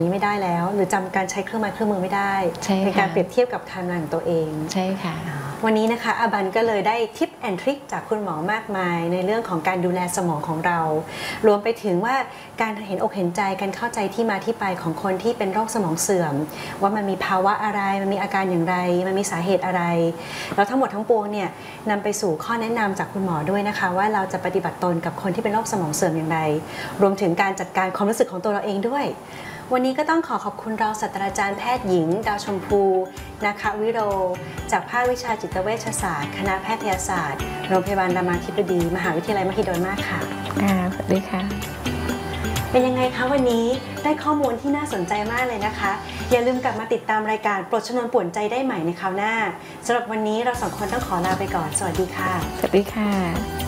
นี้ไม่ได้แล้วหรือจำการใช้เครื่องไม้เครื่องมือไม่ได้ในการเปรียบเทียบกับไทม์ไลน์ของตัวเองใช่ค่ะวันนี้นะคะอาบันก็เลยได้ทิปแอนทริคจากคุณหมอมากมายในเรื่องของการดูแลสมองของเรารวมไปถึงว่าการเห็นอกเห็นใจการเข้าใจที่มาที่ไปของคนที่เป็นโรคสมองเสื่อมว่ามันมีภาวะอะไรมันมีอาการอย่างไรมันมีสาเหตุอะไรแล้วทั้งหมดทั้งปวงเนี่ยนำไปสู่ข้อแนะนำจากคุณหมอด้วยนะคะว่าเราจะปฏิบัติตนกับคนที่เป็นโรคสมองเสื่อมอย่างไรรวมถึงการจัดการความรู้สึกของตัวเราเองด้วยวันนี้ก็ต้องขอบคุณรองศาสตราจารย์แพทย์หญิงดาวชมพูนะคะวิโรจากภาควิชาจิตเวชศาสตร์คณะแพทยศาสตร์โรงพยาบาลรามาธิบดีมหาวิทยาลัยมหิดลมากค่ะสวัสดีค่ะเป็นยังไงคะวันนี้ได้ข้อมูลที่น่าสนใจมากเลยนะคะอย่าลืมกลับมาติดตามรายการปลดชนวนป่วนใจได้ใหม่ในคราวหน้าสำหรับวันนี้เราสองคนต้องขอลาไปก่อนสวัสดีค่ะสวัสดีค่ะ